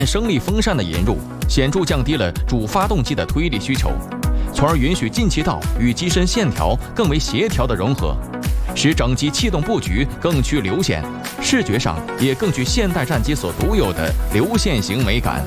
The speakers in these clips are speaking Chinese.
升力风扇的引入，显著降低了主发动机的推力需求，从而允许进气道与机身线条更为协调的融合，使整机气动布局更趋流线，视觉上也更具现代战机所独有的流线型美感。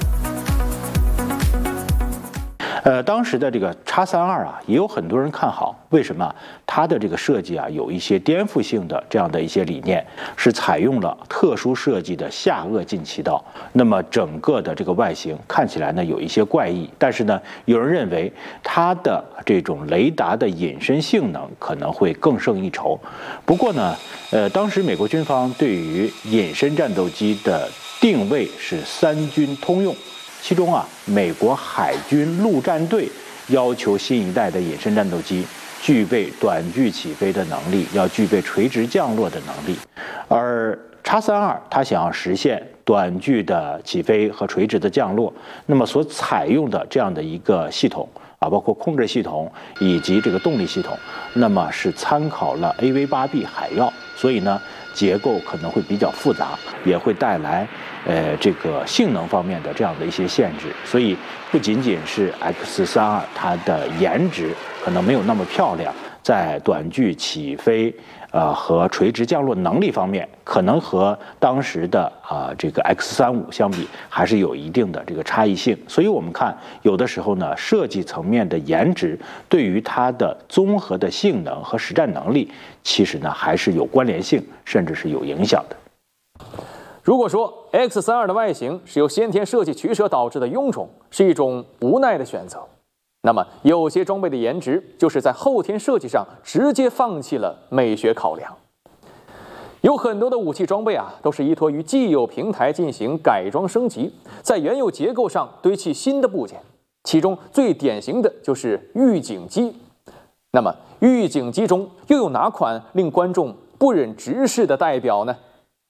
当时的这个X32啊，也有很多人看好。为什么？它的这个设计啊，有一些颠覆性的这样的一些理念，是采用了特殊设计的下颚进气道。那么整个的这个外形看起来呢，有一些怪异。但是呢，有人认为它的这种雷达的隐身性能可能会更胜一筹。不过呢，当时美国军方对于隐身战斗机的定位是3军通用。其中啊，美国海军陆战队要求新一代的隐身战斗机具备短距起飞的能力，要具备垂直降落的能力。而X32它想要实现短距的起飞和垂直的降落，那么所采用的这样的一个系统啊，包括控制系统以及这个动力系统，那么是参考了 AV8B 海鹞，所以呢，结构可能会比较复杂，也会带来这个性能方面的这样的一些限制。所以不仅仅是 X32它的颜值可能没有那么漂亮，在短距起飞和垂直降落能力方面，可能和当时的这个 X35相比，还是有一定的这个差异性。所以我们看，有的时候呢，设计层面的颜值对于它的综合的性能和实战能力，其实呢还是有关联性，甚至是有影响的。 如果说 X32的外形是由先天设计取舍导致的臃肿，是一种无奈的选择，那么有些装备的颜值就是在后天设计上直接放弃了美学考量。有很多的武器装备啊，都是依托于既有平台进行改装升级，在原有结构上堆砌新的部件，其中最典型的就是预警机。那么预警机中又有哪款令观众不忍直视的代表呢？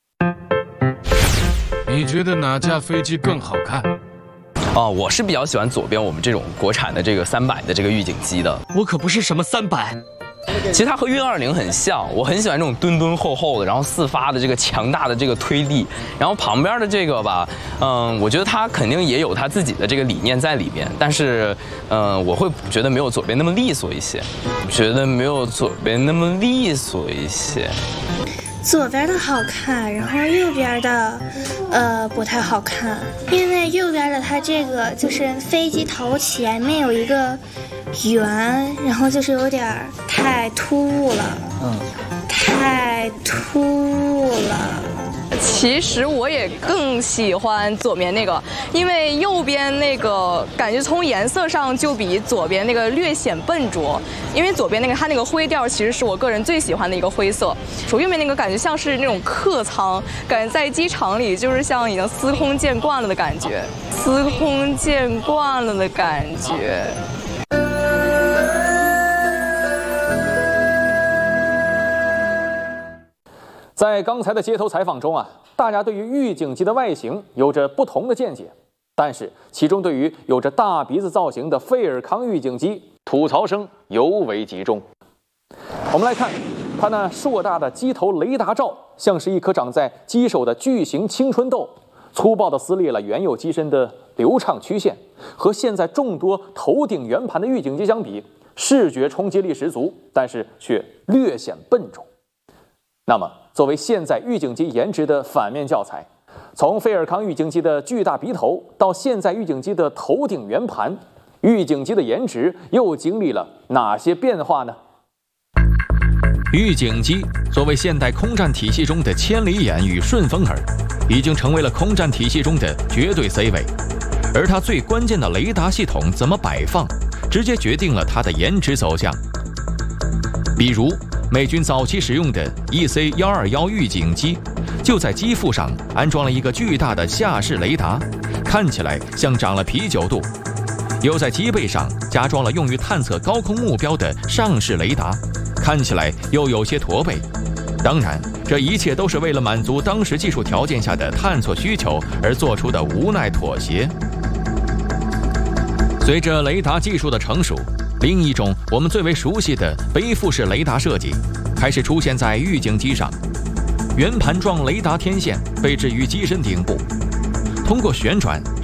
你觉得哪架飞机更好看？ 我是比较喜欢左边我们这种国产的这个300的这个预警机的。 我可不是什么300。 其实它和运20很像，我很喜欢这种敦敦厚厚的，然后4发的这个强大的这个推力。然后旁边的这个吧，我觉得它肯定也有它自己的这个理念在里边，但是我会觉得没有左边那么利索一些， 左边的好看，然后右边的不太好看，因为右边的它这个就是飞机头前面有一个圆，然后就是有点太突兀了，太突兀了。 其实我也更喜欢左边那个，因为右边那个感觉从颜色上就比左边那个略显笨拙。因为左边那个它那个灰调其实是我个人最喜欢的一个灰色，右边那个感觉像是那种客舱，感觉在机场里就是像已经司空见惯了的感觉， 在刚才的街头采访中啊，大家对于预警机的外形有着不同的见解，但是其中对于有着大鼻子造型的费尔康预警机，吐槽声尤为集中。我们来看它那硕大的机头雷达罩，像是一颗长在机首的巨型青春痘，粗暴地撕裂了原有机身的流畅曲线。和现在众多头顶圆盘的预警机相比，视觉冲击力十足，但是却略显笨重。那么作为现在预警机颜值的反面教材，从费尔康预警机的巨大鼻头到现在预警机的头顶圆盘，预警机的颜值又经历了哪些变化呢？预警机作为现代空战体系中的千里眼与顺风耳，已经成为了空战体系中的绝对 C 位，而它最关键的雷达系统怎么摆放，直接决定了它的颜值走向。比如美军早期使用的 EC-121预警机，就在机腹上安装了一个巨大的下视雷达，看起来像长了啤酒肚；又在机背上加装了用于探测高空目标的上视雷达，看起来又有些驼背。当然，这一切都是为了满足当时技术条件下的探索需求而做出的无奈妥协。随着雷达技术的成熟，另一种我们最为熟悉的背负式雷达设计开始出现在预警机上。圆盘状雷达天线被置于机身顶部， 通过旋转